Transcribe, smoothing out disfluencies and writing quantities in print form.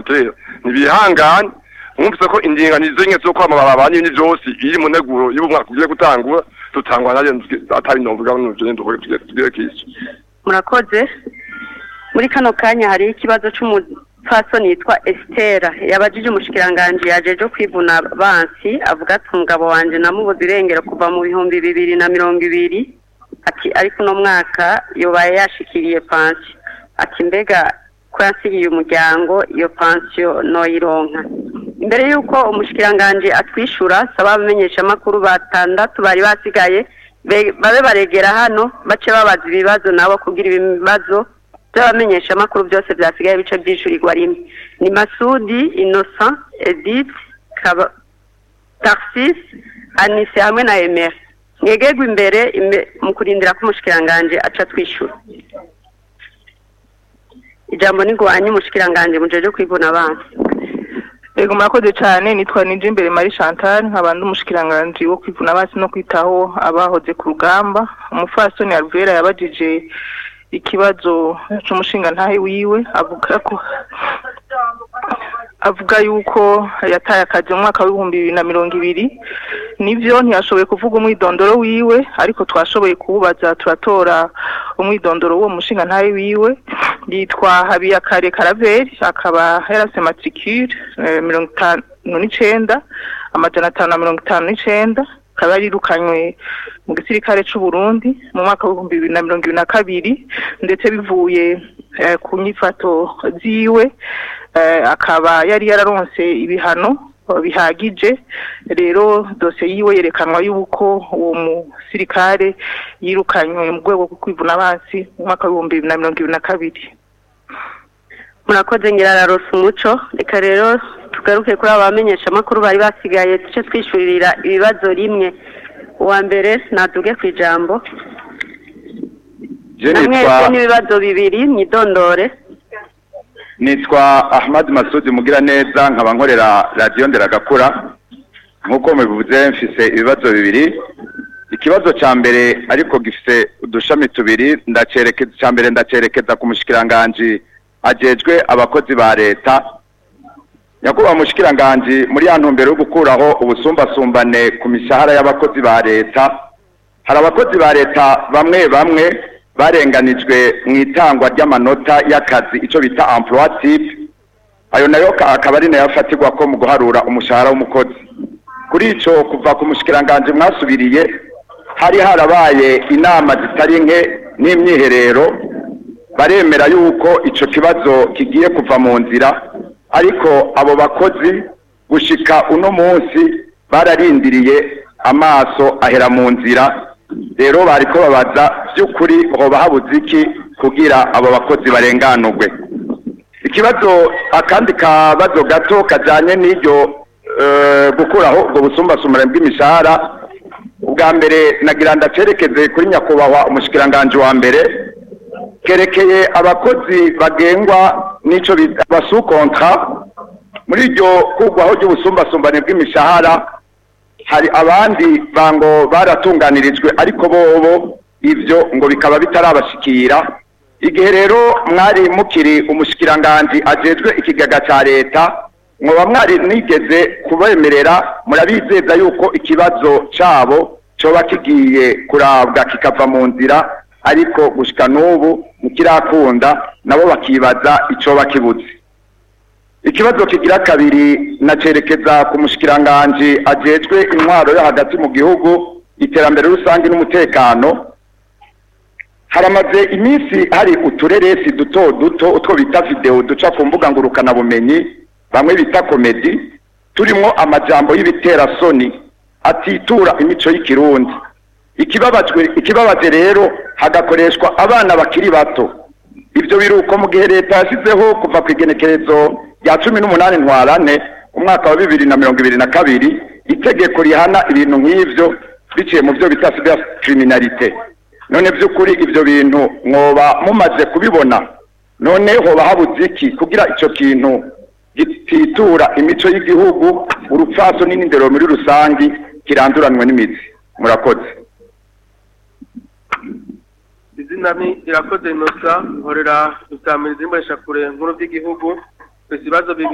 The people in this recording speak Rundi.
baradutera ntibihangane mwumvise ko indinganizo nke zo kwamabara abanyine byose iri mu neguro y'umwaka ugiye gutangura tutangwa naje atari novuga n'uje ndugire kishi murakoze muri kano kanya hari ikibazo cy'umupfasoni yitwa Estera yabajije umushikiranganje yajeje kwivuna bansi avuga ati umugabo wanje namubuze irengero kuva mu 2020 ati ariko no mwaka yobaye yashikiriye pansi ati mbega ko yasigiye umuryango iyo pansiyo noyironka imbere yuko umushikiranganje atwishura saba abamenyesha makuru batandatu bari basigaye babe baregera hano bace babaza ibibazo nabo kugira ibibazo by'abamenyesha makuru byose byasigaye bice byishurirwa rimwe ni Masudi Innocent Edith Tarsis Anise hamwe na Emer ngegegwa imbere mu kurindira ko umushikiranganje aca twishura ijambo ni gwanye umushikiranganje mujeje kwivuna abantu Ego murakoze cyane nitwa Nijimbere Marie Chantal nk'abandi umushikiranganje wo kwivuna abasi no kwitaho abahoze ku rugamba umufasoni Alvera yabajije ikibazo cy'umushinga ntahe wiwe avuga yuko yataye akazi mu mwaka wa 2020 nivyo ntiyashoboye kuvuga umwidondoro wiwe ariko twashoboye kububaza turatora umwidondoro wo mushinga ntahe wiwe yitwa Habiyakare Karaveri akaba yarase matricule 59 amajana 559 akaba yarirukanywe mu gisirikare c'u Burundi mu mwaka wa 2022 ndetse bivuye ku nyifato ziwe akaba yari yararonse ibihano bihagije rero dose yiwe yerekanwa yuko uwo musirikare yirukanywe mu rwego rwo kwivuna abansi mu mwaka wa 2022 murakoze ngirararose umuco reka rero tugaruke kuri abamenyesha makuru bari basigaye tuce twishurira ibibazo rimwe uwa mbere naduge ku ijambo namwe n'ibibazo bibiri mwidondore nitwa Ahmad Masudi mugira neza nkaba nkorera radio Nderagakura nkuko mubivuze mfise ibibazo bibiri ikibazo ca mbere ariko gifise udushami tubiri ndacerekeza ku mushikiranganje ajejwe abakozi ba leta yakuba mushikiranganje muri ya ntumbero yo gukuraho ubusumbasumbane ku mishahara y'abakozi ba leta hari abakozi ba leta bamwe barenganijwe mu itangwa ry'amanota y'akazi ico bita emploi type ayo nayo akaba ari nayo afatirwa ko mu guharura umushahara w'umukozi kuri ico kuva ku mushikiranganje mwasubiriye hari harabaye inama zitari nke n'imyiherero baremera yuko ico kibazo kigiye kuva mu nzira ariko abo bakozi gushika uno munsi bararindiriye amaso ahera mu nzira rero bariko babaza by'ukuri hoba habuze iki kugira abo bakozi barenganurwe ikibazo akandi kabazo gato kajanye n'iryo gukuraho ubwo busumbasumbane bw'imishahara ubwa mbere nagira ndacerekeze kuri nyakubahwa umushikiranganje wa mbere kerekeye abakozi bagengwa n'ico bita basukontra muri iryo kugwaho ry'ubusumbasumbane bw'imishahara hari abandi bango baratunganirijwe ariko bobo ivyo ngo bikaba bitarabashikira igihe rero mwari mukiri umushikiranganje ajejwe ikigaga ca leta mwoba mwari nigeze kubemerera murabizeza yuko ikibazo cabo coba kigiye kurabwa kikava mu nzira ariko gushika n'ubu mukirakunda nabo bakibaza icoba kibuze ikibazo kigira kabiri nacerekeza ku mushikiranganje ajejwe intwaro yo hagati mu gihugu iterambere rusange n'umutekano haramaze iminsi hari utureresi duto utwo bita video duca ku mbuga ngurukana bumenyi bamwe bita komedi turimo amajambo y'ibitera soni atitura imico y'ikirundi ikibabaje rero hagakoreshwa abana bakiri bato ivyo biruko mu gihe leta yasizeho kuva ku igenekerezo ya 18 ntwarane umwaka wa 2022 itegeko rihana ibintu nk'ivyo biciye mu byo bita cybercriminalité none by'ukuri ivyo bintu mwoba mumaze kubibona none hoba habuze iki kugira ico kintu gititura imico y'igihugu urupfaso n'indero muri rusangi kiranduranwe n'imizi murakoze izina ni irakoze Innocent nkorera utamiriza imbesha kure nkuru by'igihugu ibibazo